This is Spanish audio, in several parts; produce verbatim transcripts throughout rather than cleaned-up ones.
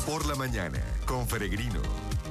por la mañana con Peregrino.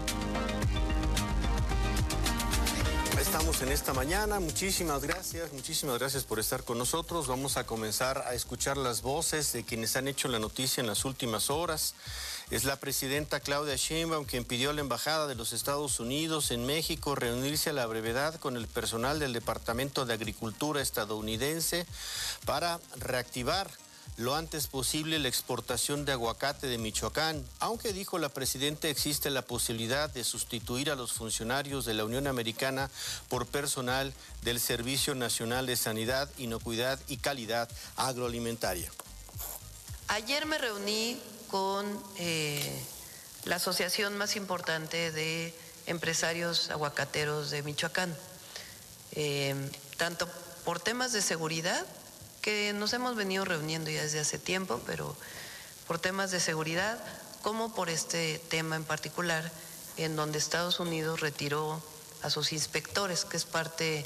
Estamos en esta mañana, muchísimas gracias, muchísimas gracias por estar con nosotros. Vamos a comenzar a escuchar las voces de quienes han hecho la noticia en las últimas horas. Es la presidenta Claudia Sheinbaum quien pidió a la Embajada de los Estados Unidos en México reunirse a la brevedad con el personal del Departamento de Agricultura estadounidense para reactivar lo antes posible la exportación de aguacate de Michoacán, aunque dijo la presidenta existe la posibilidad de sustituir a los funcionarios de la Unión Americana por personal del Servicio Nacional de Sanidad, Inocuidad y Calidad Agroalimentaria. Ayer me reuní con eh, la asociación más importante de empresarios aguacateros de Michoacán, eh, tanto por temas de seguridad, que nos hemos venido reuniendo ya desde hace tiempo, pero por temas de seguridad, como por este tema en particular, en donde Estados Unidos retiró a sus inspectores, que es parte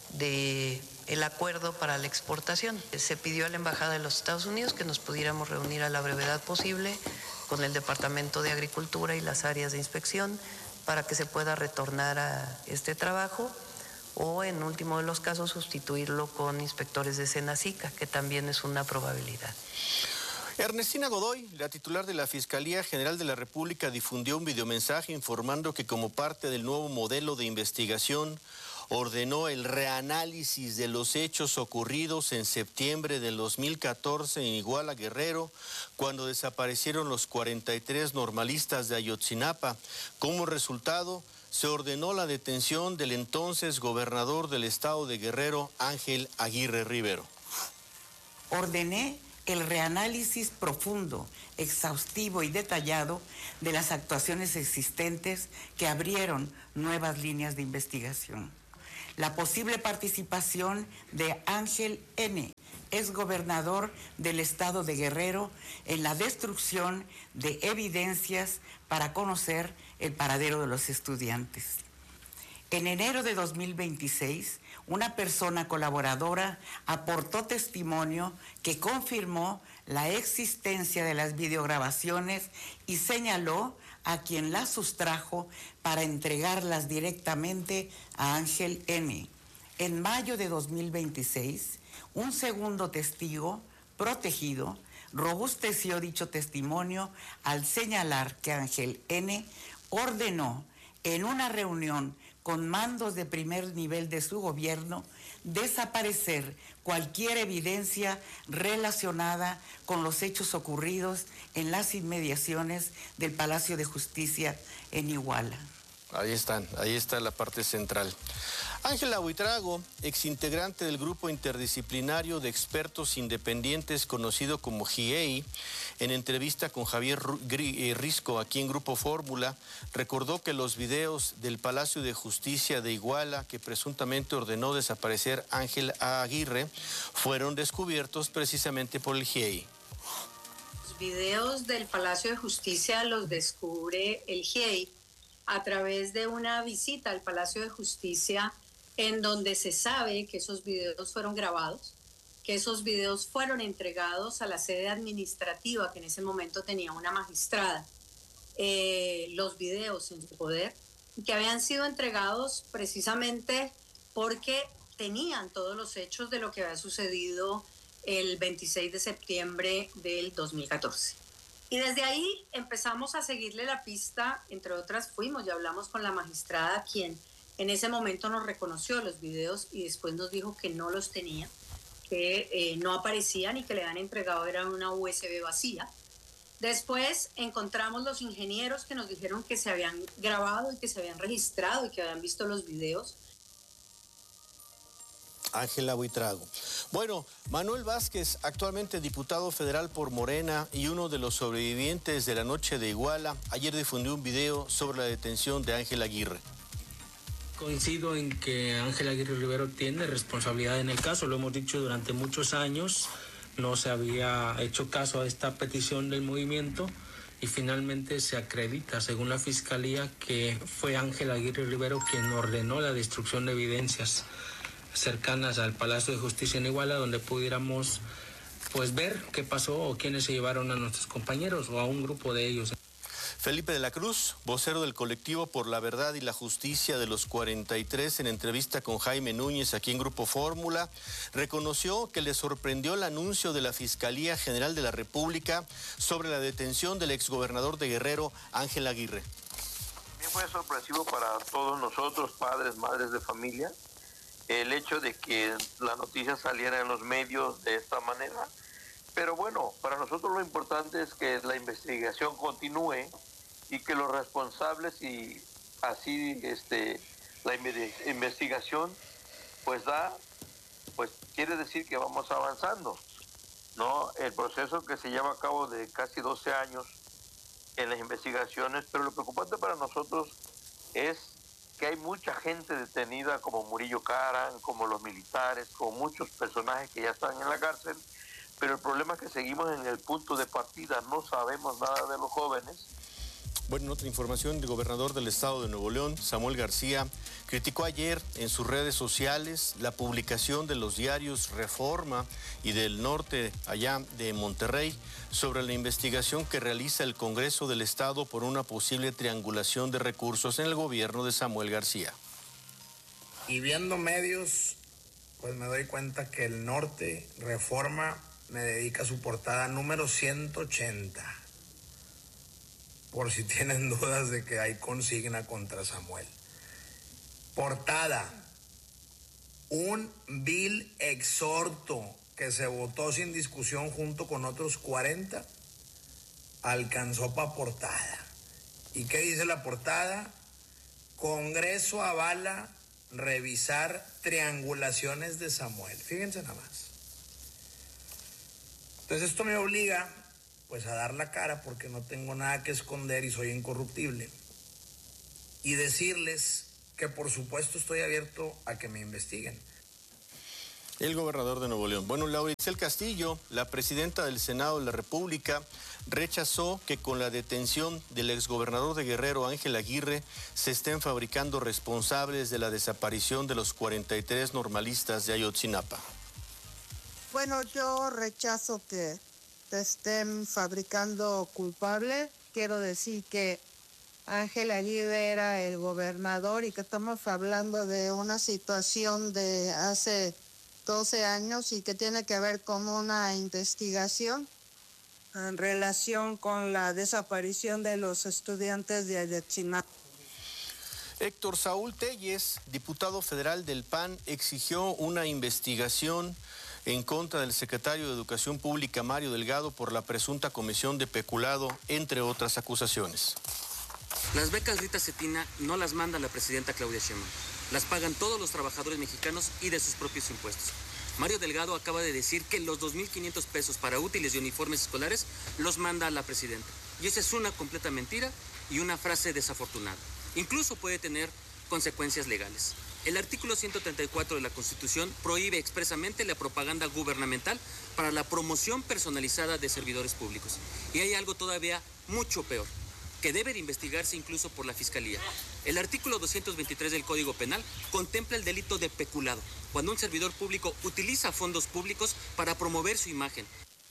del acuerdo para la exportación. Se pidió a la Embajada de los Estados Unidos que nos pudiéramos reunir a la brevedad posible con el Departamento de Agricultura y las áreas de inspección para que se pueda retornar a este trabajo, o en último de los casos sustituirlo con inspectores de Senacica, que también es una probabilidad. Ernestina Godoy, la titular de la Fiscalía General de la República, difundió un videomensaje informando que como parte del nuevo modelo de investigación ordenó el reanálisis de los hechos ocurridos en septiembre del dos mil catorce en Iguala, Guerrero, cuando desaparecieron los cuarenta y tres normalistas de Ayotzinapa. Como resultado, se ordenó la detención del entonces gobernador del estado de Guerrero, Ángel Aguirre Rivero. Ordené el reanálisis profundo, exhaustivo y detallado de las actuaciones existentes que abrieron nuevas líneas de investigación. La posible participación de Ángel N., exgobernador del estado de Guerrero, en la destrucción de evidencias para conocer el paradero de los estudiantes. En enero de dos mil veintiséis, una persona colaboradora aportó testimonio que confirmó la existencia de las videograbaciones y señaló a quien las sustrajo para entregarlas directamente a Ángel N. En mayo de dos mil veintiséis, un segundo testigo protegido robusteció dicho testimonio al señalar que Ángel N. ordenó en una reunión con mandos de primer nivel de su gobierno desaparecer cualquier evidencia relacionada con los hechos ocurridos en las inmediaciones del Palacio de Justicia en Iguala. Ahí están, ahí está la parte central. Ángela Buitrago, exintegrante del grupo interdisciplinario de expertos independientes conocido como G I E I, en entrevista con Javier Risco aquí en Grupo Fórmula, recordó que los videos del Palacio de Justicia de Iguala, que presuntamente ordenó desaparecer Ángel Aguirre, fueron descubiertos precisamente por el G I E I. Los videos del Palacio de Justicia los descubre el G I E I a través de una visita al Palacio de Justicia, en donde se sabe que esos videos fueron grabados, que esos videos fueron entregados a la sede administrativa que en ese momento tenía una magistrada, eh, los videos en su poder, que habían sido entregados precisamente porque tenían todos los hechos de lo que había sucedido el veintiséis de septiembre del dos mil catorce. Y desde ahí empezamos a seguirle la pista, entre otras fuimos y hablamos con la magistrada, quien en ese momento nos reconoció los videos y después nos dijo que no los tenía, que eh, no aparecían y que le habían entregado era una U S B vacía. Después encontramos los ingenieros que nos dijeron que se habían grabado y que se habían registrado y que habían visto los videos. Ángela Buitrago. Bueno, Manuel Vázquez, actualmente diputado federal por Morena y uno de los sobrevivientes de la noche de Iguala, ayer difundió un video sobre la detención de Ángel Aguirre. Coincido en que Ángel Aguirre Rivero tiene responsabilidad en el caso, lo hemos dicho durante muchos años, no se había hecho caso a esta petición del movimiento y finalmente se acredita, según la Fiscalía, que fue Ángel Aguirre Rivero quien ordenó la destrucción de evidencias cercanas al Palacio de Justicia en Iguala, donde pudiéramos pues ver qué pasó o quiénes se llevaron a nuestros compañeros o a un grupo de ellos. Felipe de la Cruz, vocero del colectivo por la verdad y la justicia de los cuarenta y tres, en entrevista con Jaime Núñez aquí en Grupo Fórmula, reconoció que le sorprendió el anuncio de la Fiscalía General de la República sobre la detención del exgobernador de Guerrero, Ángel Aguirre. También fue sorpresivo para todos nosotros, padres, madres de familia, el hecho de que la noticia saliera en los medios de esta manera. Pero bueno, para nosotros lo importante es que la investigación continúe y que los responsables y así este la investigación pues da, pues quiere decir que vamos avanzando, ¿no? El proceso que se lleva a cabo de casi doce años en las investigaciones, pero lo preocupante para nosotros es que hay mucha gente detenida como Murillo Karam, como los militares, como muchos personajes que ya están en la cárcel, pero el problema es que seguimos en el punto de partida, no sabemos nada de los jóvenes. Bueno, en otra información, el gobernador del estado de Nuevo León, Samuel García, criticó ayer en sus redes sociales la publicación de los diarios Reforma y del Norte, allá de Monterrey, sobre la investigación que realiza el Congreso del Estado por una posible triangulación de recursos en el gobierno de Samuel García. Y viendo medios, pues me doy cuenta que el Norte, Reforma, me dedica su portada número ciento ochenta. Por si tienen dudas de que hay consigna contra Samuel. Portada: un vil exhorto que se votó sin discusión junto con otros cuarenta, alcanzó para portada. ¿Y qué dice la portada? Congreso avala revisar triangulaciones de Samuel. Fíjense nada más. Entonces esto me obliga pues a dar la cara porque no tengo nada que esconder y soy incorruptible. Y decirles que por supuesto estoy abierto a que me investiguen. El gobernador de Nuevo León. Bueno, Laura Itzel Castillo, la presidenta del Senado de la República, rechazó que con la detención del exgobernador de Guerrero, Ángel Aguirre, se estén fabricando responsables de la desaparición de los cuarenta y tres normalistas de Ayotzinapa. Bueno, yo rechazo que te estén fabricando culpable. Quiero decir que Ángel Aguirre era el gobernador y que estamos hablando de una situación de hace doce años y que tiene que ver con una investigación en relación con la desaparición de los estudiantes de Ayotzinapa. Héctor Saúl Telles, diputado federal del P A N, exigió una investigación en contra del secretario de Educación Pública, Mario Delgado, por la presunta comisión de peculado, entre otras acusaciones. Las becas Rita Cetina no las manda la presidenta Claudia Sheinbaum. Las pagan todos los trabajadores mexicanos y de sus propios impuestos. Mario Delgado acaba de decir que los dos mil quinientos pesos para útiles y uniformes escolares los manda la presidenta. Y esa es una completa mentira y una frase desafortunada. Incluso puede tener consecuencias legales. El artículo ciento treinta y cuatro de la Constitución prohíbe expresamente la propaganda gubernamental para la promoción personalizada de servidores públicos. Y hay algo todavía mucho peor, que debe de investigarse incluso por la Fiscalía. El artículo doscientos veintitrés del Código Penal contempla el delito de peculado, cuando un servidor público utiliza fondos públicos para promover su imagen.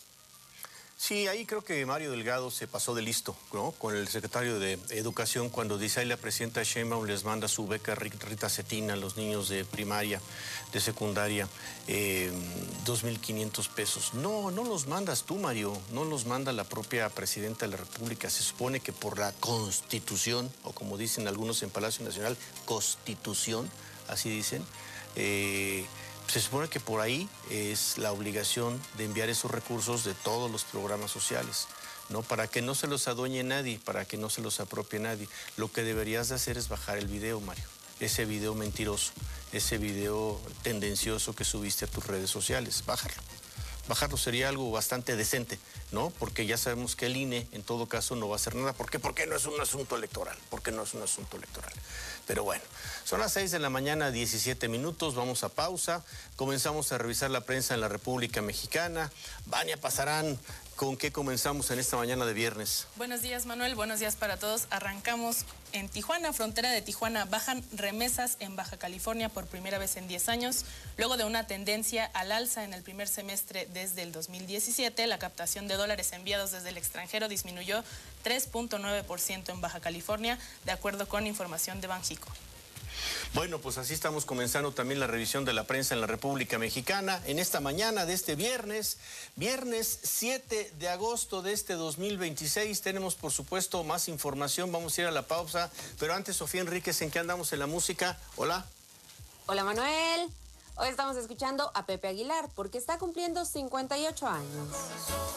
Sí, ahí creo que Mario Delgado se pasó de listo, ¿no? Con el secretario de Educación cuando dice ahí la presidenta Sheinbaum les manda su beca Rita Cetina a los niños de primaria, de secundaria, eh, dos mil quinientos pesos. No, no los mandas tú, Mario, no los manda la propia presidenta de la República. Se supone que por la Constitución, o como dicen algunos en Palacio Nacional, Constitución, así dicen, eh, se supone que por ahí es la obligación de enviar esos recursos de todos los programas sociales, ¿no? Para que no se los adueñe nadie, para que no se los apropie nadie. Lo que deberías de hacer es bajar el video, Mario. Ese video mentiroso, ese video tendencioso que subiste a tus redes sociales. Bájalo. Bajarlo sería algo bastante decente, ¿no? Porque ya sabemos que el I N E en todo caso no va a hacer nada. ¿Por qué? Porque no es un asunto electoral. Porque no es un asunto electoral. Pero bueno, son las seis de la mañana, diecisiete minutos. Vamos a pausa. Comenzamos a revisar la prensa en la República Mexicana. Vania Pasarán ¿Con qué comenzamos en esta mañana de viernes? Buenos días, Manuel. Buenos días para todos. Arrancamos en Tijuana, frontera de Tijuana. Bajan remesas en Baja California por primera vez en diez años. Luego de una tendencia al alza en el primer semestre desde el dos mil diecisiete, la captación de dólares enviados desde el extranjero disminuyó tres punto nueve por ciento en Baja California, de acuerdo con información de Banjico. Bueno, pues así estamos comenzando también la revisión de la prensa en la República Mexicana en esta mañana de este viernes, viernes siete de agosto de este dos mil veintiséis. Tenemos, por supuesto, más información. Vamos a ir a la pausa, pero antes, Sofía Enríquez, ¿en qué andamos en la música? Hola. Hola, Manuel. Hoy estamos escuchando a Pepe Aguilar porque está cumpliendo cincuenta y ocho años.